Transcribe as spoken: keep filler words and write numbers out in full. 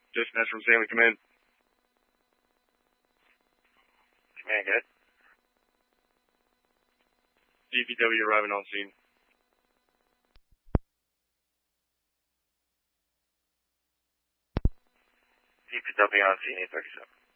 Dispatch from Stanley, come in. Command, good. D P W arriving on scene. D P W on scene, eight thirty-seven.